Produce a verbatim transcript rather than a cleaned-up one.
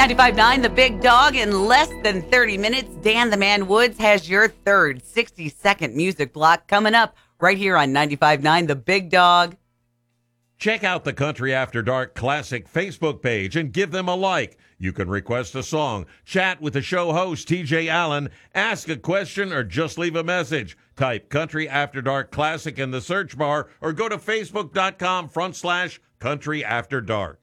ninety-five point nine The Big Dog. In less than thirty minutes, Dan the Man Woods has your third sixty-second music block coming up right here on ninety-five point nine The Big Dog. Check out the Country After Dark Classic Facebook page and give them a like. You can request a song, chat with the show host, T J Allen, ask a question, or just leave a message. Type Country After Dark Classic in the search bar or go to facebook.com front slash Country After Dark.